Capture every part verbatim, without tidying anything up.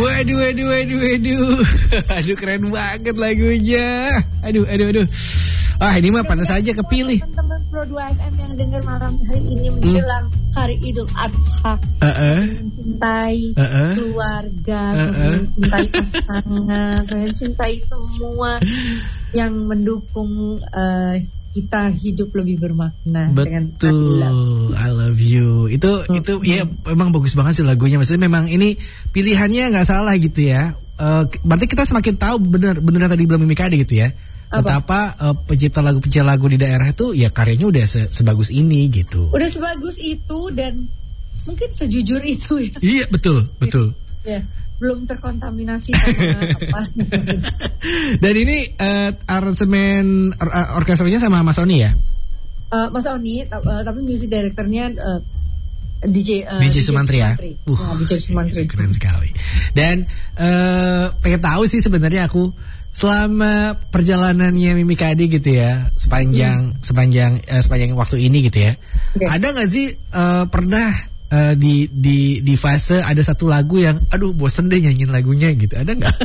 Waduh, waduh, waduh, waduh. Aduh, keren banget lagunya. Aduh, aduh, aduh. Ah, ini mah pantas saja kepilih. Teman-teman Pro dua F M yang dengar malam hari ini menjelang hmm. hari Idul Adha, uh-uh. mencintai uh-uh. keluarga, uh-uh. mencintai pasangan, mencintai semua yang mendukung uh, kita hidup lebih bermakna. Betul, dengan I love you. Itu hmm. itu ya memang bagus banget sih lagunya. Maksudnya memang ini pilihannya nggak salah gitu ya. Uh, berarti kita semakin tahu benar benar tadi bilang Mimi Kade gitu ya. Betapa uh, pencipta lagu pencipta lagu di daerah itu ya karyanya udah se- sebagus ini gitu. Udah sebagus itu dan mungkin sejujur itu ya. Iya betul betul. Ya, belum terkontaminasi sama apa. Dan ini uh, aransemen or- orkestranya sama Mas Oni ya? Uh, Mas Oni, t- uh, tapi music directornya uh, D J uh, D J Sumantri ya. Uh, nah, D J Sumantri. Keren sekali. Dan uh, pengen tahu sih sebenarnya aku selama perjalanannya Mimi Kade gitu ya, sepanjang hmm. sepanjang uh, sepanjang waktu ini gitu ya. Okay. Ada nggak sih uh, pernah uh, di di di fase ada satu lagu yang aduh bosen deh nyanyiin lagunya gitu. Ada nggak?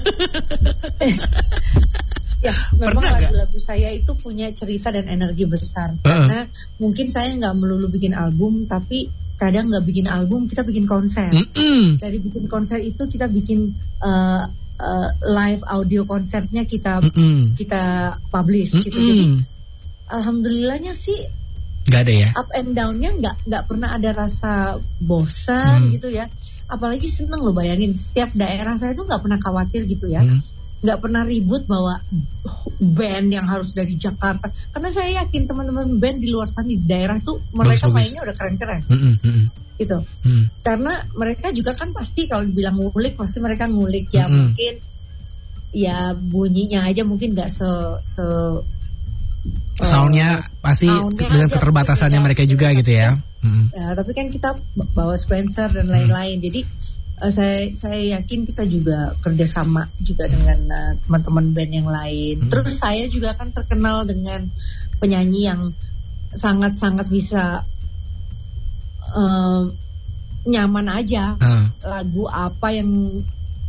Ya, memang lagu-lagu saya itu punya cerita dan energi besar. Uh-uh. Karena mungkin saya nggak melulu bikin album, tapi kadang nggak bikin album, kita bikin konser. Mm-mm. Dari bikin konser itu kita bikin uh, uh, live audio konsernya kita Mm-mm. kita publish Mm-mm. gitu. Jadi alhamdulillahnya sih nggak ada ya. Up and down-nya nggak nggak pernah ada rasa bosan mm. gitu ya. Apalagi seneng loh, bayangin setiap daerah saya tuh nggak pernah khawatir gitu ya. Mm. Nggak pernah ribut bawa band yang harus dari Jakarta. Karena saya yakin teman-teman band di luar sana di daerah tuh mereka bagus, mainnya bagus. Udah keren-keren. Mm-mm, mm-mm. Gitu. Mm. Karena mereka juga kan pasti kalau dibilang ngulik pasti mereka ngulik ya. Mm-mm. Mungkin ya bunyinya aja mungkin nggak se se soundnya uh, pasti soundnya dengan keterbatasannya mereka juga gitu ya. Mm. Ya. Tapi kan kita bawa Spencer dan lain-lain. Mm. Jadi Uh, saya saya yakin kita juga kerjasama juga dengan uh, teman-teman band yang lain. Hmm. Terus saya juga kan terkenal dengan penyanyi yang sangat-sangat bisa uh, nyaman aja. Hmm. Lagu apa yang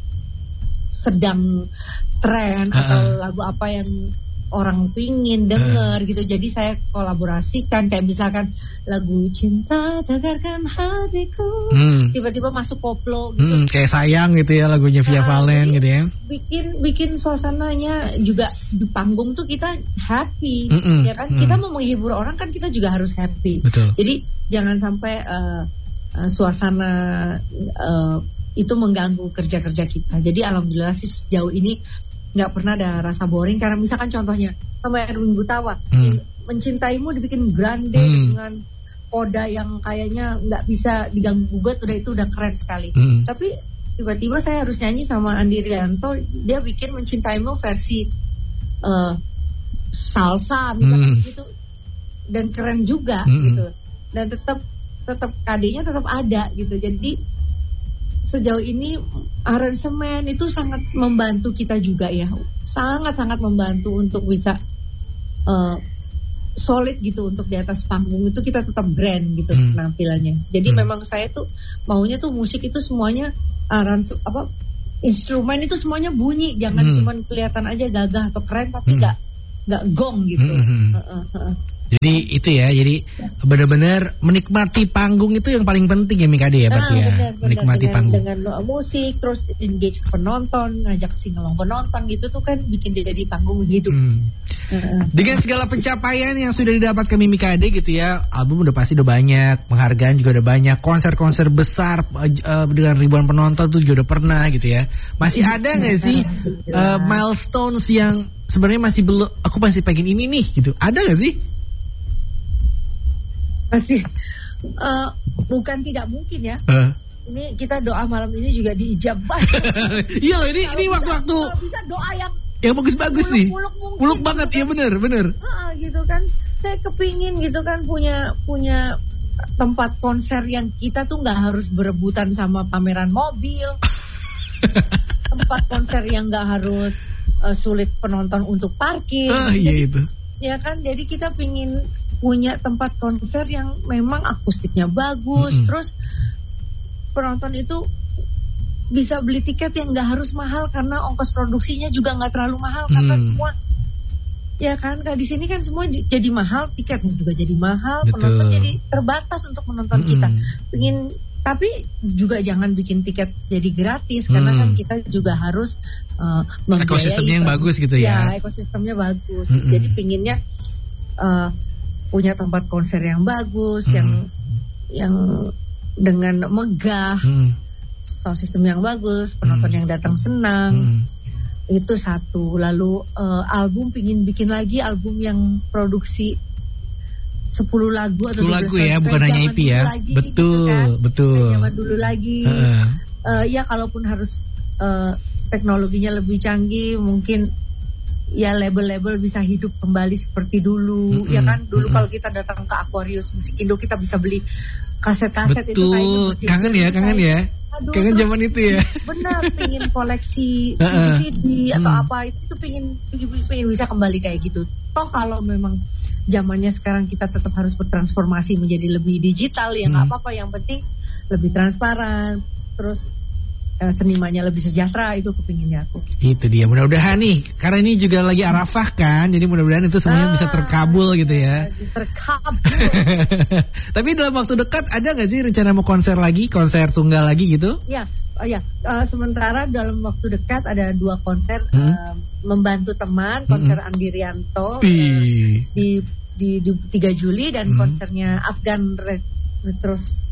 sedang tren hmm. atau lagu apa yang orang pingin denger hmm. gitu. Jadi saya kolaborasikan kayak misalkan lagu Cinta Tegarkan Hatiku hmm. tiba-tiba masuk koplo gitu. Hmm, kayak Sayang gitu ya lagunya Via nah, Valen gitu ya. Bikin bikin suasananya juga di panggung tuh kita happy Mm-mm. ya kan. Mm. Kita mau menghibur orang kan kita juga harus happy. Betul. Jadi jangan sampai uh, uh, suasana uh, itu mengganggu kerja-kerja kita. Jadi alhamdulillah sih sejauh ini nggak pernah ada rasa boring. Karena misalkan contohnya sama Erwin Gutawa hmm. Mencintaimu dibikin grande hmm. dengan koda yang kayaknya nggak bisa diganggu gugat, udah itu udah keren sekali. hmm. Tapi tiba-tiba saya harus nyanyi sama Andi Rianto, dia bikin Mencintaimu versi uh, salsa misalkan hmm. gitu, dan keren juga hmm. gitu, dan tetap tetap K D-nya tetap ada gitu. Jadi sejauh ini aransemen itu sangat membantu kita juga ya, sangat-sangat membantu untuk bisa uh, solid gitu untuk di atas panggung itu kita tetap grand gitu hmm. penampilannya. Jadi hmm. memang saya tuh maunya tuh musik itu semuanya arans apa instrumen itu semuanya bunyi, jangan hmm. cuma kelihatan aja gagah atau keren tapi nggak hmm. nggak gong gitu. Hmm. Uh, uh, uh. Jadi itu ya, jadi benar-benar menikmati panggung itu yang paling penting ya Mimi Kade ya, berarti nah, ya, benar, menikmati dengan, panggung. Dengan musik, terus engage penonton, ngajak singelong penonton gitu tuh kan bikin dia jadi panggung hidup. Hmm. Uh-uh. Dengan segala pencapaian yang sudah didapatkan Mimi Kade gitu ya, album udah pasti udah banyak, penghargaan juga udah banyak, konser-konser besar uh, dengan ribuan penonton tuh juga udah pernah gitu ya. Masih ada nggak sih uh, milestones yang sebenarnya masih belum, aku masih pengen ini nih gitu, ada nggak sih? Masih uh, bukan tidak mungkin ya. Uh. Ini kita doa malam ini juga diijabah. Iya loh, ini ini waktu-waktu. Kalau bisa doa yang yang bagus-bagus nih. Muluk banget, iya gitu kan. Bener bener. Uh, gitu kan. Saya kepingin gitu kan punya punya tempat konser yang kita tuh nggak harus berebutan sama pameran mobil. Tempat konser yang nggak harus uh, sulit penonton untuk parkir. Ah iya jadi, itu. Ya kan, jadi kita pingin punya tempat konser yang memang akustiknya bagus, mm-hmm. terus penonton itu bisa beli tiket yang nggak harus mahal karena ongkos produksinya juga nggak terlalu mahal karena Hmm. semua ya kan, kalau di sini kan semua j- jadi mahal, tiketnya juga jadi mahal, Betul. penonton jadi terbatas untuk menonton Mm-mm. kita. Pengen tapi juga jangan bikin tiket jadi gratis karena Hmm. kan kita juga harus uh, membiayai Ekosistemnya yang kan. bagus gitu ya. ekosistemnya bagus. Mm-mm. Jadi pinginnya uh, punya tempat konser yang bagus, Hmm. yang yang dengan megah, Hmm. sound system yang bagus, penonton Hmm. yang datang senang. Hmm. Itu satu. Lalu uh, album pingin bikin lagi album yang produksi sepuluh lagu atau Sepuluh dua belas lagu ya, lagu, bukan kayak hanya zaman E P ya. dulu lagi, Betul, gitu kan. betul. Kayak zaman dulu lagi. Heeh. Uh, ya kalaupun harus uh, teknologinya lebih canggih, mungkin ya label-label bisa hidup kembali seperti dulu. Mm-mm, Ya kan dulu mm-mm. kalau kita datang ke Aquarius Musik Indo kita bisa beli kaset-kaset itu Betul. kayaknya berjilid- Kangen ya, kangen ya. Aduh, Kangen terus zaman itu ya. benar pingin koleksi Heeh. C D atau Hmm. apa itu tuh pingin, pingin pingin bisa kembali kayak gitu. Toh kalau memang zamannya sekarang kita tetap harus bertransformasi menjadi lebih digital ya nggak Hmm. apa-apa, yang penting lebih transparan, terus eh, senimannya lebih sejahtera, itu kepinginnya aku. Itu dia, mudah-mudahan nih, karena ini juga lagi Arafah kan, jadi mudah-mudahan itu semuanya bisa terkabul gitu ya. Terkabul. Tapi dalam waktu dekat ada nggak sih rencana mau konser lagi, konser tunggal lagi gitu? Ya, oh ya. Eh, sementara dalam waktu dekat ada dua konser Hmm. eh, membantu teman, konser Andi Rianto eh, Ih. di di, di tiga Juli dan Hmm. konsernya Afgan Ret- Retros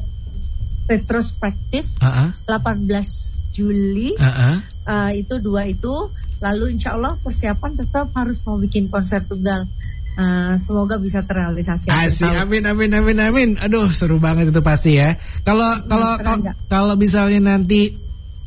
retrospektif Uh-uh. delapan belas Juli. Uh-uh. Eh, itu dua itu. Lalu insya Allah persiapan tetap harus mau bikin konser tunggal. Eh, semoga bisa terrealisasi. akhir Asik, tahun. amin, amin, amin, amin. Aduh, seru banget itu pasti ya. Kalau kalau keren kalau- nggak? kalau misalnya nanti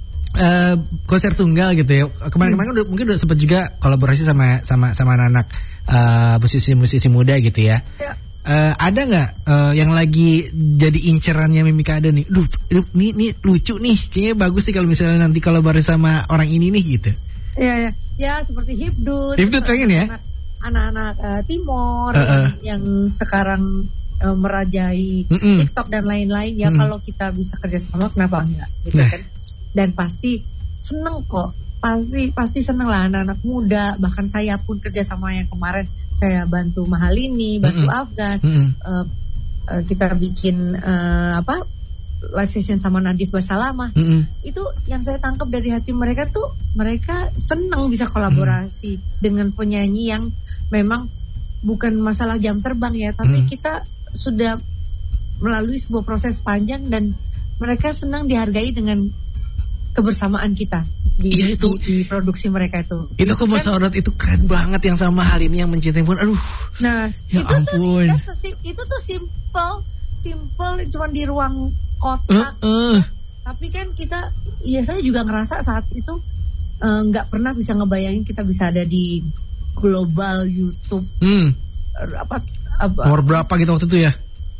eh, konser tunggal gitu ya. Kemarin-kemarin udah, mungkin udah sempat juga kolaborasi sama sama sama anak eh, musisi-musisi muda gitu ya. Ya. Eh, ada nggak eh, yang lagi jadi incerannya Mimi Kade nih? Duh, duh, nih nih lucu nih. Kayaknya bagus sih kalau misalnya nanti kolaborasi sama orang ini nih gitu. Ya, ya, ya seperti Hibdut. Hibdut pengen ya? Anak- Anak-anak eh, Timor Uh-uh. yang, yang sekarang eh, merajai Mm-mm. TikTok dan lain-lain. Ya Mm. kalau kita bisa kerjasama, kenapa enggak? Gitu Nah. kan? Dan pasti seneng kok. Pasti pasti seneng lah anak-anak muda. Bahkan saya pun kerjasama yang kemarin saya bantu Mahalini, bantu Mm-mm. Afgan. Mm-mm. Eh, eh, kita bikin eh, apa live session sama Nadif Basalamah. Mm-mm. Itu yang saya tangkap dari hati mereka tuh, mereka senang bisa kolaborasi dengan penyanyi yang memang bukan masalah jam terbang ya, tapi Hmm. kita sudah melalui sebuah proses panjang dan mereka senang dihargai dengan kebersamaan kita di, Iya, itu- di, di produksi mereka itu. Itu aku mau kan- sorot, itu keren banget yang sama hal ini yang mencintai pun. Aduh. Nah, Ya itu ampun. tuh kita sesim- itu tuh simple, simple cuma di ruang Uh, kotak. uh. Tapi kan kita, ya saya juga ngerasa saat itu eh, nggak pernah bisa ngebayangin kita bisa ada di global YouTube Hmm. eh, apa apa Nomor berapa gitu waktu itu ya?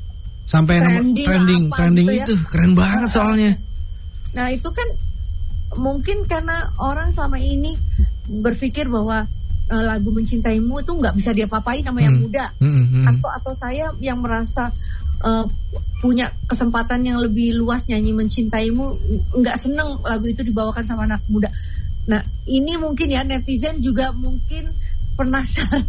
Sampai nomor Trending trending, apa trending gitu ya. itu keren banget soalnya. Nah itu kan mungkin karena orang selama ini berpikir bahwa eh, lagu Mencintaimu itu nggak bisa diapa-apain sama yang Hmm. muda. Hmm, hmm. atau atau saya yang merasa eh, punya kesempatan yang lebih luas nyanyi Mencintaimu, nggak seneng lagu itu dibawakan sama anak muda. Nah ini mungkin ya netizen juga mungkin penasaran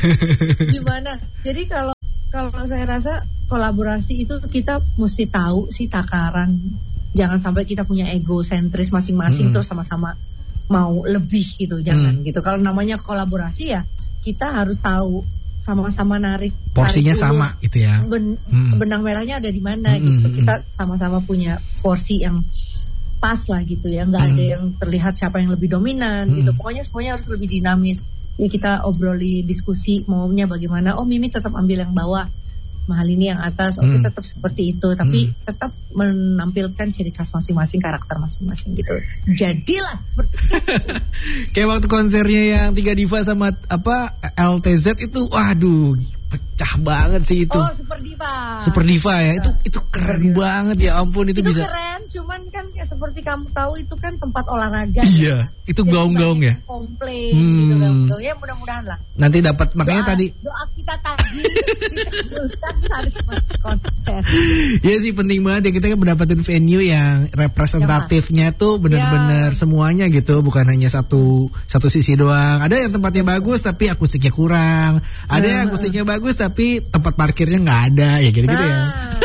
gimana. Jadi kalau kalau saya rasa kolaborasi itu kita mesti tahu sih takaran. Jangan sampai kita punya egosentris masing-masing Hmm. terus sama-sama mau lebih gitu, jangan Hmm. gitu. Kalau namanya kolaborasi ya kita harus tahu sama-sama narik Porsinya tarik sama ulur. gitu ya. Ben- Hmm. benang merahnya ada di mana Hmm, gitu. hmm, Kita sama-sama punya porsi yang pas lah gitu ya, nggak Hmm. ada yang terlihat siapa yang lebih dominan Hmm. gitu. Pokoknya semuanya harus lebih dinamis. Ini kita obroli, diskusi maunya bagaimana. Oh Mimi tetap ambil yang bawah, Mahalini yang atas. Oke Hmm. tetap seperti itu, tapi Hmm. tetap menampilkan ciri khas masing-masing, karakter masing-masing gitu. Jadilah seperti Kayak waktu konsernya yang Tiga Diva sama apa L T Z itu, waduh, pecah banget sih itu. Oh, Super Diva. Super Diva ya, itu itu keren banget ya ampun itu, itu bisa. Itu keren, cuman kan ya, seperti kamu tahu itu kan tempat olahraga. Iya, ya. Itu gaung-gaung ya. Komplain hmm. gitu gaung-gaung. Ya mudah-mudahan lah. Nanti dapat makanya doa, tadi. Doa kita tadi kita harus konser. Iya sih penting banget ya kita kan mendapatkan venue yang representatifnya ya, tuh benar-benar ya. Semuanya gitu, bukan hanya satu satu sisi doang. Ada yang tempatnya bagus tapi akustiknya kurang. Ada yang akustiknya bagus tapi tempat parkirnya nggak ada ya gitu-gitu nah. ya.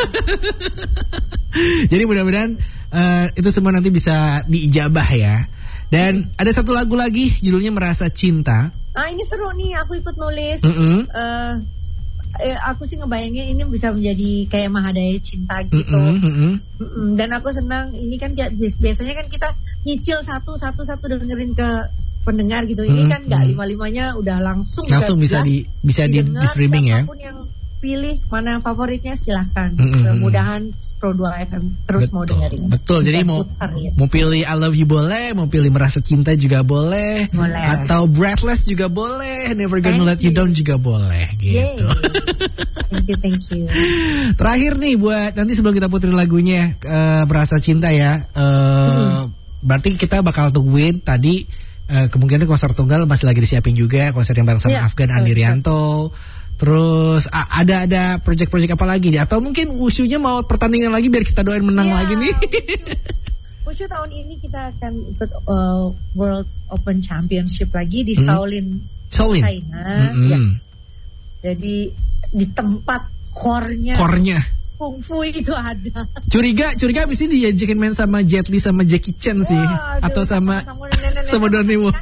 Jadi mudah-mudahan uh, itu semua nanti bisa diijabah ya. Dan hmm. ada satu lagu lagi judulnya Merasa Cinta. Ah ini seru nih, aku ikut nulis. Mm-hmm. Uh, eh, aku sih ngebayangin ini bisa menjadi kayak Mahadaya Cinta gitu. Mm-hmm. Mm-hmm. Dan aku senang ini kan biasanya kan kita nyicil satu satu satu dengerin ke pendengar gitu. Ini mm-hmm. kan nggak lima-limanya udah langsung langsung bisa di bisa di, di streaming ya. Apapun yang pilih mana favoritnya silahkan. Mm-hmm. Mudah-mudahan Pro dua F M terus betul, mau dengerin. Betul. Jadi mau putar, ya. mau pilih I Love You boleh, mau pilih Merasa Cinta juga boleh, boleh. Atau Breathless juga boleh, Never Gonna Let You Down juga boleh gitu. Thank you, thank you. Terakhir nih buat nanti sebelum kita puterin lagunya uh, Merasa Cinta ya. Uh, mm-hmm. Berarti kita bakal tungguin tadi uh, kemungkinan konser tunggal masih lagi disiapin juga, konser yang bareng sama yeah, Afgan Andi Rianto. Terus a- ada ada project-project apa lagi nih? Atau mungkin Wushunya mau pertandingan lagi biar kita doain menang yeah, lagi nih. Wushu tahun ini kita akan ikut uh, World Open Championship lagi di hmm. Shaolin, Shaolin, China. Mm-hmm. Ya. Jadi di tempat core-nya. Core-nya. Kungfu itu ada. Curiga, curiga abis ini diajakin main sama Jet Li sama Jackie Chan sih, wah, atau sama sama Donnie Wu.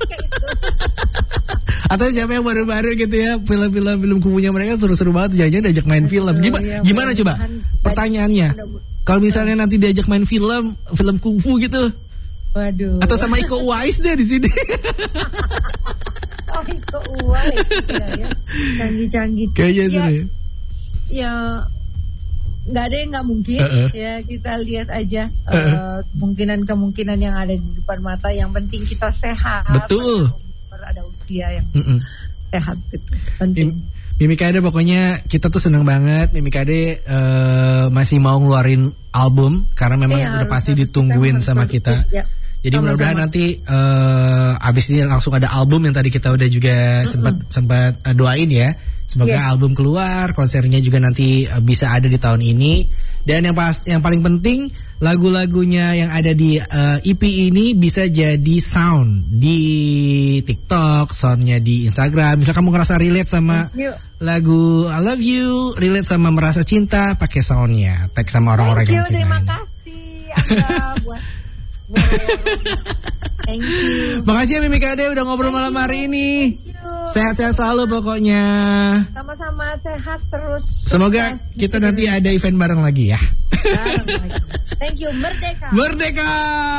Atau siapa yang baru-baru gitu ya, film-film film kungfunya mereka seru-seru banget, jangan-jangan diajak main film. Gimana, ya, gimana coba? Pertanyaannya, kalau misalnya nanti diajak main film, film kungfu gitu. Waduh. Atau sama Iko Uwais deh di sini. Oh, Iko Uwais ya. Canggih-canggih. Kayaknya seru ya. Ya nggak ada yang nggak mungkin uh-uh. ya kita lihat aja uh-uh. uh, kemungkinan-kemungkinan yang ada di depan mata, yang penting kita sehat. Betul. Ada usia yang uh-uh. sehat gitu. Penting. Mimi Kade pokoknya kita tuh seneng banget. Mimi Kade uh, masih mau ngeluarin album karena memang ya, udah pasti ditungguin kita sama kita. Ya. Jadi mudah-mudahan nanti uh, abis ini langsung ada album yang tadi kita udah juga uh-uh. sempat sempat uh, doain ya. Semoga yes. album keluar, konsernya juga nanti uh, bisa ada di tahun ini. Dan yang pas yang paling penting lagu-lagunya yang ada di uh, E P ini bisa jadi sound di TikTok, soundnya di Instagram. Misal kamu ngerasa relate sama lagu I Love You, relate sama Merasa Cinta, pakai soundnya, tag sama orang-orang yang cinta. Terima kasih Angga buat thank you. Makasih ya Mimi Kade udah ngobrol malam hari ini. Sehat-sehat selalu pokoknya. Sama-sama sehat terus. Semoga sukses. Kita nanti ada event bareng lagi ya. Bareng lagi. Thank you, Merdeka. Merdeka.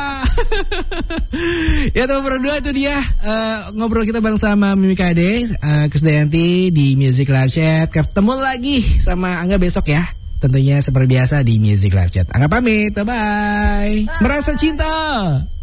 Ya teman berdua itu dia uh, ngobrol kita bareng sama Mimi Kade, uh, Krisdayanti di Music Live Chat. Ketemu lagi sama Angga besok ya. Tentunya seperti biasa di Music Live Chat. Angga pamit, bye-bye. Bye. Merasa Cinta.